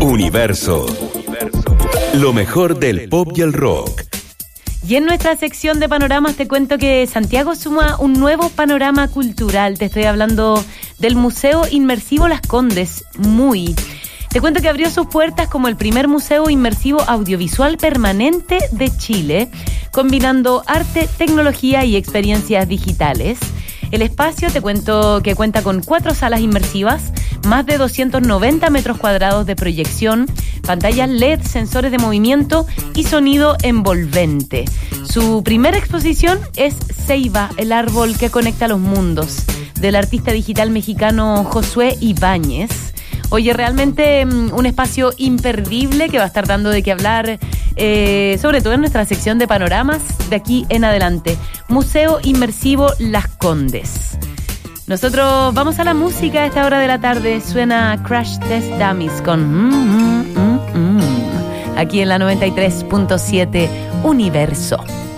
Universo. Lo mejor del pop y el rock. Y en nuestra sección de panoramas te cuento que Santiago suma un nuevo panorama cultural. Te estoy hablando del Museo Inmersivo Las Condes, MUI. Te cuento que abrió sus puertas como el primer museo inmersivo audiovisual permanente de Chile, combinando arte, tecnología y experiencias digitales. El espacio, te cuento que cuenta con 4 salas inmersivas, más de 290 metros cuadrados de proyección, pantallas LED, sensores de movimiento y sonido envolvente. Su primera exposición es Ceiba, el árbol que conecta los mundos, del artista digital mexicano Josué Ibáñez. Oye, realmente un espacio imperdible que va a estar dando de qué hablar, sobre todo en nuestra sección de panoramas de aquí en adelante. Museo Inmersivo Las Condes. Nosotros vamos a la música a esta hora de la tarde. Suena Crash Test Dummies con aquí en la 93.7 Universo.